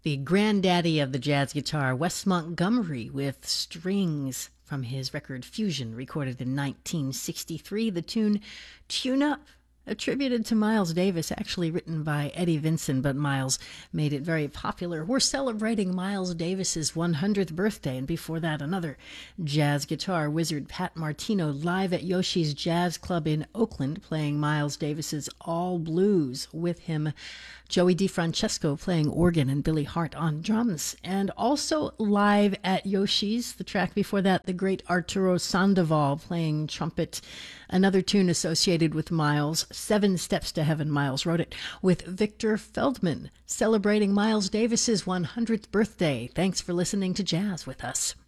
The granddaddy of the jazz guitar, Wes Montgomery, with Strings from his record Fusion, recorded in 1963. The Tune Up, attributed to Miles Davis, actually written by Eddie Vinson, but Miles made it very popular. We're celebrating Miles Davis's 100th birthday, and before that, another jazz guitar wizard, Pat Martino, live at Yoshi's Jazz Club in Oakland, playing Miles Davis's All Blues. With him, Joey DeFrancesco playing organ and Billy Hart on drums. And also live at Yoshi's, the track before that, the great Arturo Sandoval playing trumpet. Another tune associated with Miles, Seven Steps to Heaven. Miles wrote it with Victor Feldman, celebrating Miles Davis's 100th birthday. Thanks for listening to Jazz with us.